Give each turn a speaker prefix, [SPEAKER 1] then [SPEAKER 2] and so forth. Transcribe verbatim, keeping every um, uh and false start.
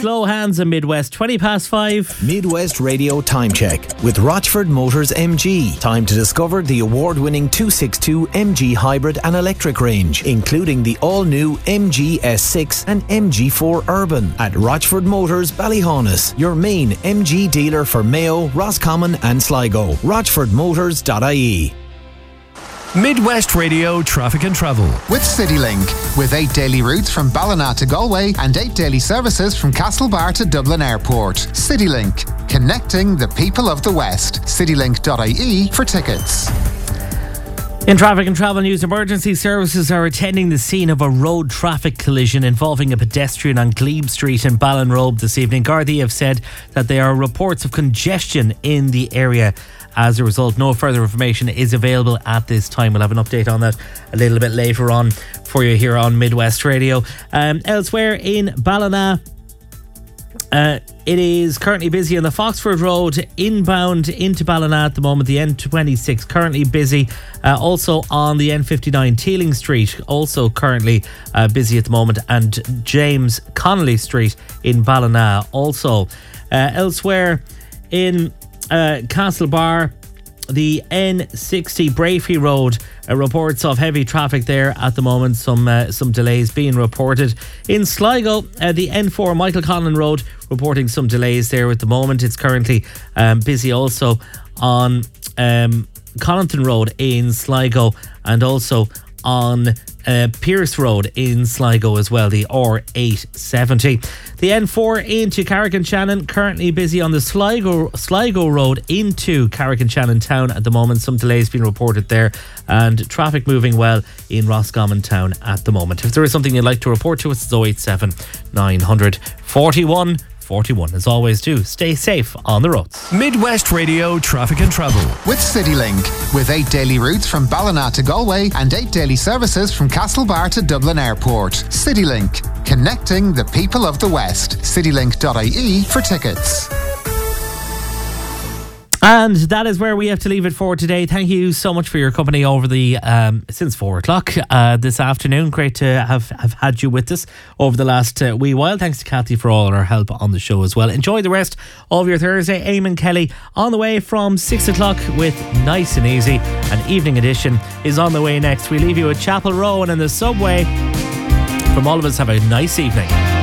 [SPEAKER 1] Slow Hands and Midwest, twenty past five.
[SPEAKER 2] Midwest Radio Time Check with Rochford Motors M G. Time to discover the award-winning two sixty-two M G hybrid and electric range, including the all-new M G S six and M G four Urban at Rochford Motors Ballyhaunis, your main M G dealer for Mayo, Roscommon and Sligo. rochford motors dot I E.
[SPEAKER 3] Midwest Radio Traffic and Travel
[SPEAKER 4] with CityLink, with eight daily routes from Ballina to Galway and eight daily services from Castlebar to Dublin Airport. CityLink, connecting the people of the West. citylink dot I E for tickets.
[SPEAKER 1] In traffic and travel news, emergency services are attending the scene of a road traffic collision involving a pedestrian on Glebe Street in Ballinrobe this evening. Gardaí have said that there are reports of congestion in the area. As a result, no further information is available at this time. We'll have an update on that a little bit later on for you here on Midwest Radio. Um, elsewhere in Ballina, uh, it is currently busy on the Foxford Road inbound into Ballina at the moment. The N twenty-six currently busy. Uh, also on the N fifty-nine Teeling Street, also currently uh, busy at the moment. And James Connolly Street in Ballina also. Uh, elsewhere in Uh, Castlebar, the N sixty Brafey Road, uh, reports of heavy traffic there at the moment. Some uh, some delays being reported. In Sligo, uh, the N four Michael Conlon Road reporting some delays there at the moment. It's currently um, busy also on um, Connaughton Road in Sligo, and also on uh, Pierce Road in Sligo as well, the R eight seventy. The N four into Carrick-on-Shannon, currently busy on the Sligo Sligo Road into Carrick-on-Shannon town at the moment. Some delays being reported there, and traffic moving well in Roscommon town at the moment. If there is something you'd like to report to us, it's oh eight seven, nine hundred, forty-one forty-one. As always, do stay safe on the roads.
[SPEAKER 3] Midwest Radio Traffic and Travel
[SPEAKER 4] with CityLink, with eight daily routes from Ballina to Galway and eight daily services from Castlebar to Dublin Airport. CityLink, connecting the people of the West. citylink dot I E for tickets.
[SPEAKER 1] And that is where we have to leave it for today. Thank you so much for your company over the um, since four o'clock uh, this afternoon. Great to have, have had you with us over the last uh, wee while. Thanks to Kathy for all her help on the show as well. Enjoy the rest of your Thursday. Eamon Kelly on the way from six o'clock with Nice and Easy. An evening edition is on the way next. We leave you at Chapel Row and in the subway. From all of us, have a nice evening.